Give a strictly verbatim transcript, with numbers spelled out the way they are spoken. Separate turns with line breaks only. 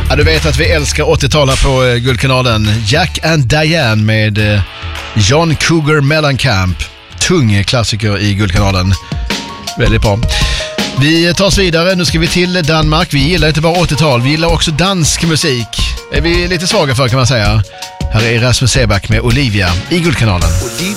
Ja, du vet att vi älskar åttiotal här på eh, Guldkanalen. Jack and Diane med eh, John Cougar Mellencamp. Tung klassiker i Guldkanalen. Väldigt bra. Vi tar oss vidare. Nu ska vi till Danmark. Vi gillar inte bara åttiotal, vi gillar också dansk musik. Är vi lite svaga för, kan man säga. Här är Rasmus Seebach med Olivia i Guldkanalen.
Olivia.